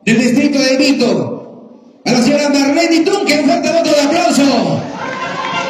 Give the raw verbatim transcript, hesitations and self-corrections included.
del distrito de Vito, a la señora Marlene Tunque, un fuerte voto de aplauso.